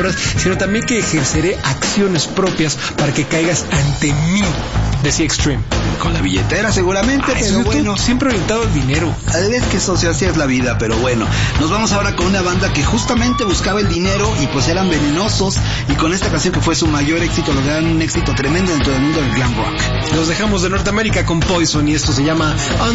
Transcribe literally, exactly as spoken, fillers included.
palabras, sino también que ejerceré acciones propias para que caigas ante mí, decía Extreme. Con la billetera seguramente, Ay, pero tú, bueno. siempre orientado al dinero. Es que socio, así es la vida, pero bueno. Nos vamos ahora con una banda que justamente buscaba el dinero y pues eran venenosos, y con esta canción que fue su mayor éxito lograron un éxito tremendo dentro del mundo del glam rock. Los dejamos de Norteamérica con Poison y esto se llama